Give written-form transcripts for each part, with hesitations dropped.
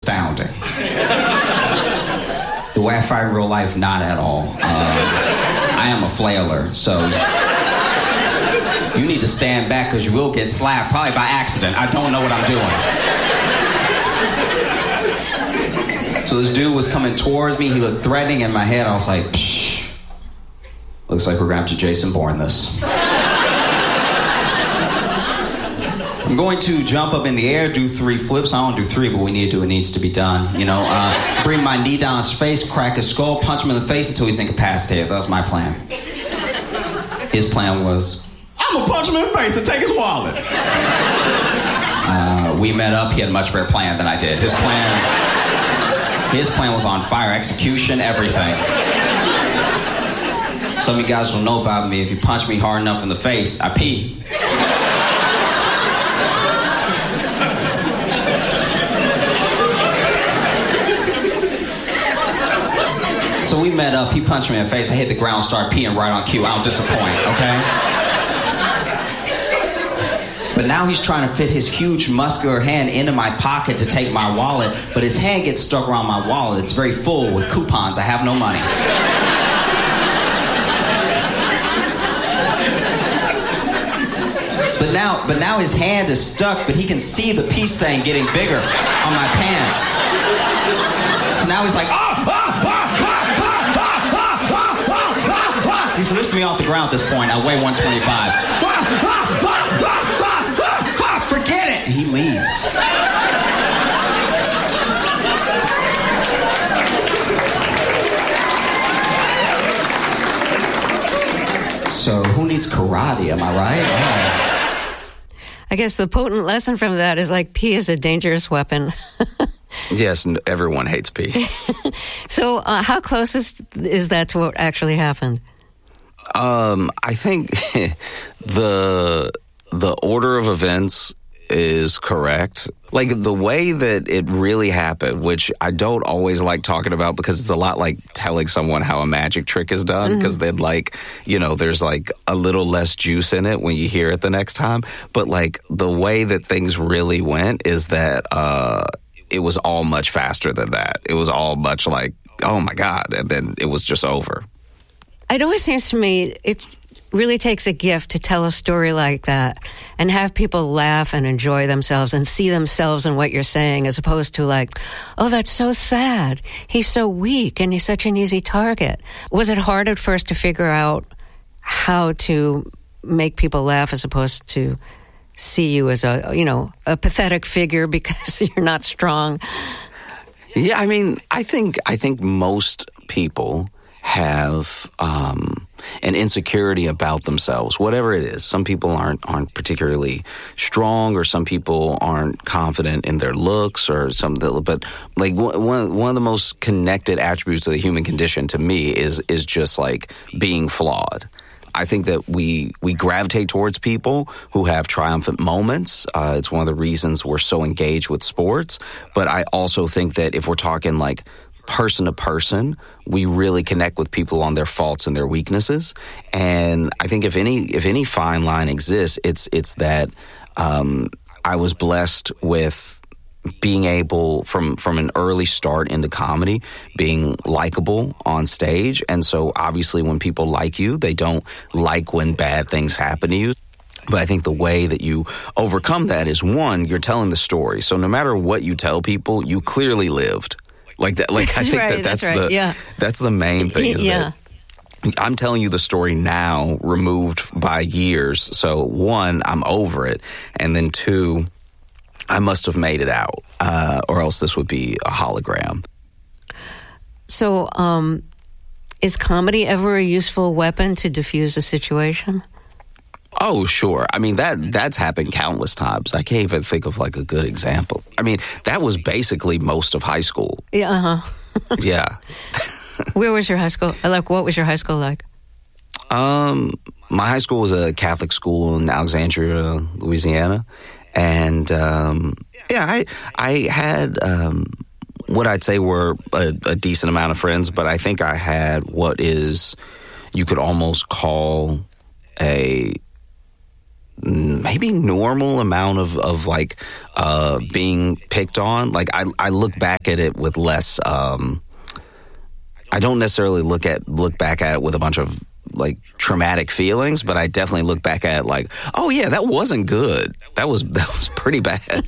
sounding. The way I fight in real life, not at all. I am a flailer, so you need to stand back because you will get slapped, probably by accident. I don't know what I'm doing. So this dude was coming towards me. He looked threatening. In my head, I was like, psh, looks like we're going to have to Jason Bourne this. I'm going to jump up in the air, do 3 flips. I don't do 3, but we need to do what needs to be done. You know, bring my knee down his face, crack his skull, punch him in the face until he's incapacitated. That was my plan. His plan was, I'm going to punch him in the face and take his wallet. We met up. He had a much better plan than I did. His plan was on fire, execution, everything. Some of you guys will know about me. If you punch me hard enough in the face, I pee. So we met up, he punched me in the face, I hit the ground, started peeing right on cue. I don't disappoint, okay? But now he's trying to fit his huge muscular hand into my pocket to take my wallet, but his hand gets stuck around my wallet. It's very full with coupons. I have no money. But now his hand is stuck, but he can see the pee stain getting bigger on my pants. So now he's like, He's lifting me off the ground at this point. I weigh 125. Forget it! And he leaves. So who needs karate, am I right? Oh. I guess the potent lesson from that is like pee is a dangerous weapon. Yes, everyone hates pee. So how close is that to what actually happened? I think the order of events is correct. Like the way that it really happened, which I don't always like talking about because it's a lot like telling someone how a magic trick is done, because then there's like a little less juice in it when you hear it the next time. But like the way that things really went is that it was all much faster than that. It was all much like, oh my God, and then it was just over. It always seems to me it really takes a gift to tell a story like that and have people laugh and enjoy themselves and see themselves in what you're saying, as opposed to like, oh, that's so sad. He's so weak and he's such an easy target. Was it hard at first to figure out how to make people laugh as opposed to see you as a pathetic figure because you're not strong? Yeah, I mean, I think most people have an insecurity about themselves, whatever it is. Some people aren't particularly strong, or some people aren't confident in their looks, or something. But like one of the most connected attributes of the human condition to me is just like being flawed. I think that we gravitate towards people who have triumphant moments. It's one of the reasons we're so engaged with sports. But I also think that if we're talking like person to person, we really connect with people on their faults and their weaknesses. And I think if any fine line exists, it's that I was blessed with being able from an early start into comedy, being likable on stage. And so obviously when people like you, they don't like when bad things happen to you. But I think the way that you overcome that is, one, you're telling the story. So no matter what you tell people, you clearly lived. Like that. Like I think that's the main thing. Is that I'm telling you the story now, removed by years. So one, I'm over it, and then two, I must have made it out, or else this would be a hologram. So, is comedy ever a useful weapon to diffuse a situation? Oh, sure. I mean, that's happened countless times. I can't even think of like a good example. I mean, that was basically most of high school. Yeah. Yeah. Where was your high school? Like, what was your high school like? My high school was a Catholic school in Alexandria, Louisiana. And, I had what I'd say were a decent amount of friends, but I think I had what is, you could almost call maybe normal amount of like being picked on. Like I look back at it with less. I don't necessarily look back at it with a bunch of like traumatic feelings, but I definitely look back at it like, oh yeah, that wasn't good. That was pretty bad.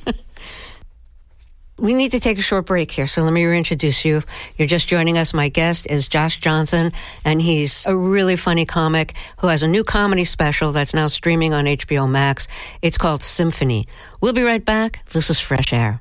We need to take a short break here, so let me reintroduce you. You're just joining us. My guest is Josh Johnson, and he's a really funny comic who has a new comedy special that's now streaming on HBO Max. It's called Symphony. We'll be right back. This is Fresh Air.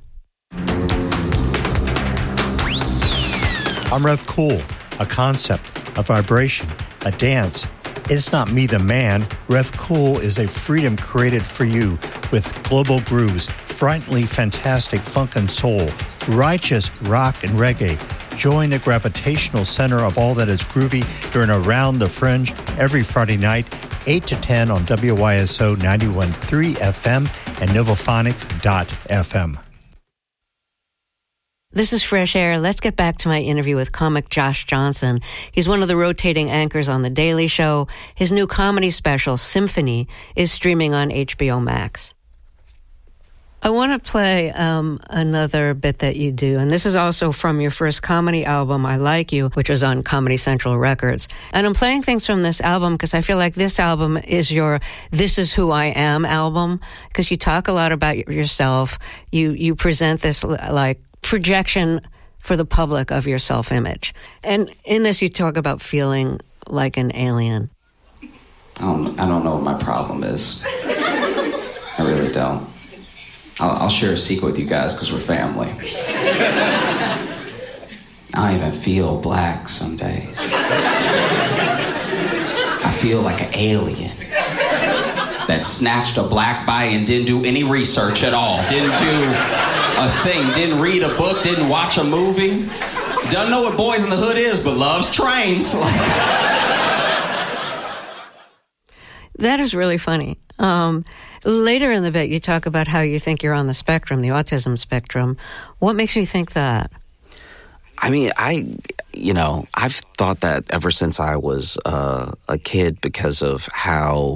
I'm Rev Cool, a concept, a vibration, a dance. It's not me, the man. Rev Cool is a freedom created for you with global grooves, frighteningly fantastic funk and soul, righteous rock and reggae. Join the gravitational center of all that is groovy during Around the Fringe every Friday night, 8 to 10 on WYSO 91.3 FM and Novophonic.fm. This is Fresh Air. Let's get back to my interview with comic Josh Johnson. He's one of the rotating anchors on The Daily Show. His new comedy special, Symphony, is streaming on HBO Max. I want to play another bit that you do, and this is also from your first comedy album, I Like You, which was on Comedy Central Records. And I'm playing things from this album because I feel like this album is your This Is Who I Am album, because you talk a lot about yourself. You present this like projection for the public of your self-image. And in this, you talk about feeling like an alien. I don't know what my problem is. I really don't. I'll share a secret with you guys because we're family. I don't even feel black some days. I feel like an alien that snatched a black body and didn't do any research at all. Didn't do a thing. Didn't read a book. Didn't watch a movie. Doesn't know what Boys in the Hood is, but loves trains. That is really funny. Later in the bit, you talk about how you think you're on the spectrum, the autism spectrum. What makes you think that? I mean, I've thought that ever since I was a kid because of how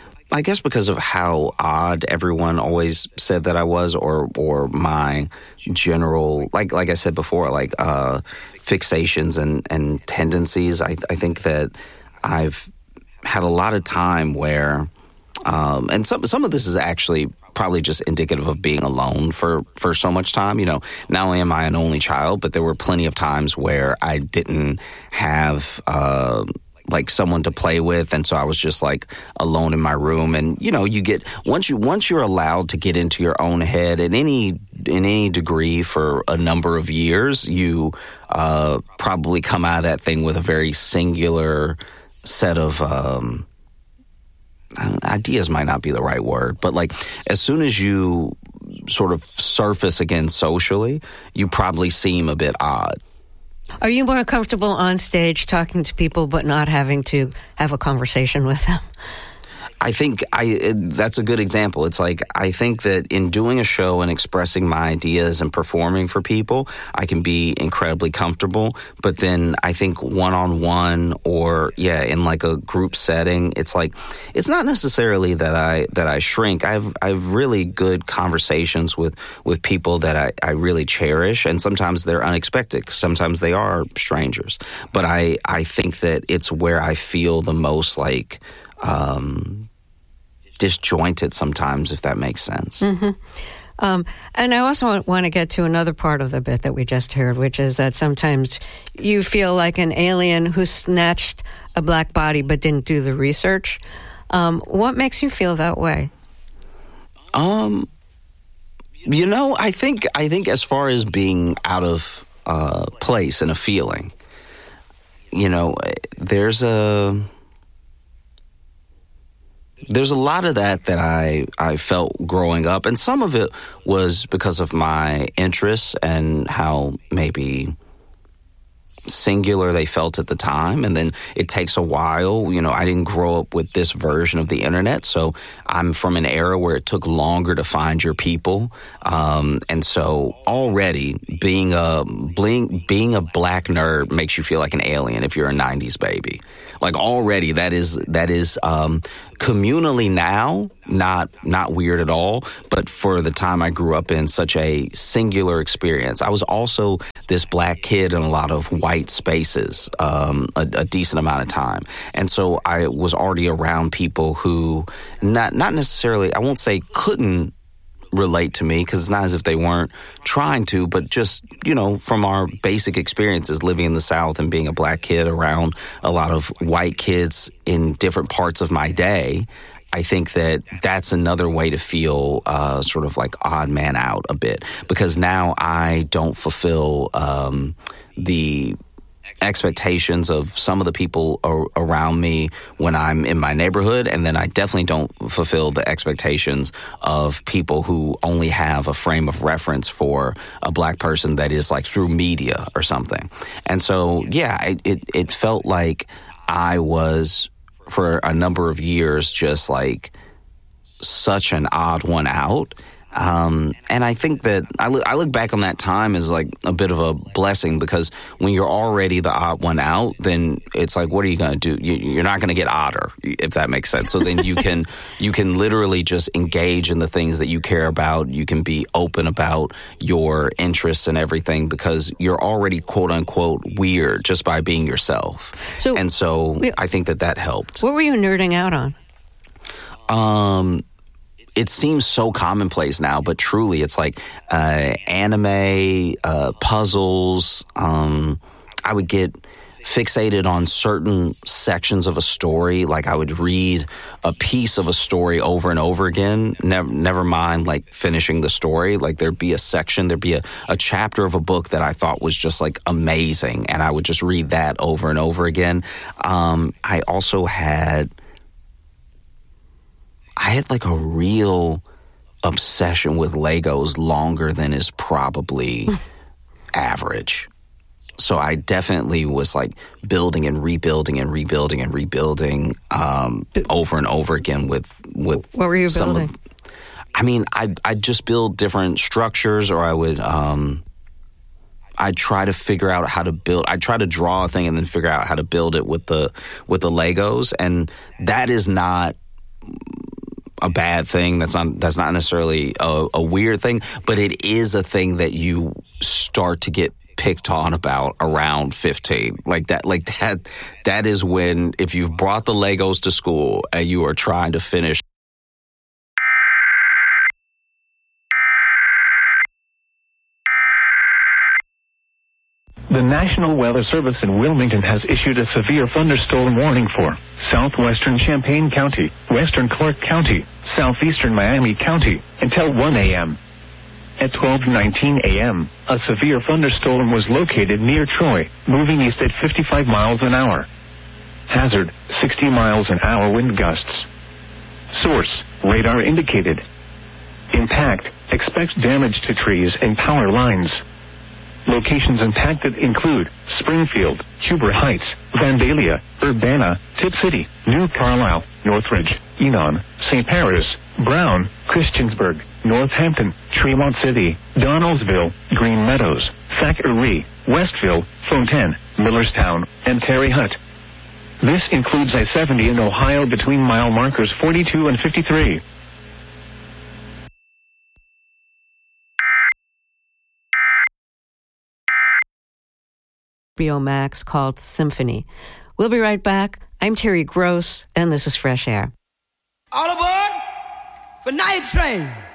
odd everyone always said that I was, or my general, like I said before, like fixations and tendencies. I think that I've had a lot of time where, and some of this is actually probably just indicative of being alone for so much time. You know, not only am I an only child, but there were plenty of times where I didn't have like someone to play with, and so I was just like alone in my room. And you know, you get once you're allowed to get into your own head in any degree for a number of years, you probably come out of that thing with a very singular set of ideas. Might not be the right word, but like as soon as you sort of surface again socially, you probably seem a bit odd. Are you more comfortable on stage talking to people but not having to have a conversation with them? I think that's a good example. It's like, I think that in doing a show and expressing my ideas and performing for people, I can be incredibly comfortable. But then I think one-on-one or, in like a group setting, it's like, it's not necessarily that I shrink. I have really good conversations with people that I really cherish. And sometimes they're unexpected. Sometimes they are strangers. But I think that it's where I feel the most like, disjointed sometimes, if that makes sense. Mm-hmm. And I also want to get to another part of the bit that we just heard, which is that sometimes you feel like an alien who snatched a black body but didn't do the research. What makes you feel that way? You know, I think as far as being out of place in a feeling, you know, there's a lot of that I felt growing up, and some of it was because of my interests and how maybe singular they felt at the time. And then it takes a while. You know, I didn't grow up with this version of the internet, so I'm from an era where it took longer to find your people. And so already being a black nerd makes you feel like an alien if you're a 90s baby. Like already that is communally now not weird at all, but for the time I grew up in, such a singular experience. I was also this black kid in a lot of white spaces a decent amount of time. And so I was already around people who not necessarily, I won't say couldn't relate to me, because it's not as if they weren't trying to, but just, you know, from our basic experiences living in the South and being a black kid around a lot of white kids in different parts of my day, I think that that's another way to feel sort of like odd man out a bit, because now I don't fulfill the expectations of some of the people around me when I'm in my neighborhood, and then I definitely don't fulfill the expectations of people who only have a frame of reference for a black person that is like through media or something. And so, yeah, it felt like I was, for a number of years, just like such an odd one out. And I think that I look back on that time as like a bit of a blessing, because when you're already the odd one out, then it's like, what are you going to do? You're not going to get odder, if that makes sense. So then you can literally just engage in the things that you care about. You can be open about your interests and everything, because you're already quote unquote weird just by being yourself. So I think that helped. What were you nerding out on? It seems so commonplace now, but truly it's like anime, puzzles. I would get fixated on certain sections of a story. Like I would read a piece of a story over and over again, never mind like finishing the story. Like there'd be a section, there'd be a chapter of a book that I thought was just like amazing, and I would just read that over and over again. I also had like a real obsession with Legos longer than is probably average. So I definitely was like building and rebuilding and rebuilding and rebuilding over and over again with what were you building? I'd just build different structures, or I would I'd try to figure out how to build. I'd try to draw a thing and then figure out how to build it with the Legos, and that is not a bad thing. That's not necessarily a weird thing, but it is a thing that you start to get picked on about around 15. That is when, if you've brought the Legos to school and you are trying to finish. The National Weather Service in Wilmington has issued a severe thunderstorm warning for southwestern Champaign County, western Clark County, southeastern Miami County until 1 a.m. At 12:19 a.m., a severe thunderstorm was located near Troy, moving east at 55 miles an hour. Hazard, 60 miles an hour wind gusts. Source, radar indicated. Impact, expect damage to trees and power lines. Locations impacted include Springfield, Huber Heights, Vandalia, Urbana, Tip City, New Carlisle, Northridge, Enon, St. Paris, Brown, Christiansburg, Northampton, Tremont City, Donnellsville, Green Meadows, Thackeray, Westville, Fontaine, Millerstown, and Terre Haute. This includes I-70 in Ohio between mile markers 42 and 53. HBO Max called Symphony. We'll be right back. I'm Terry Gross, and this is Fresh Air. All aboard for Night Train.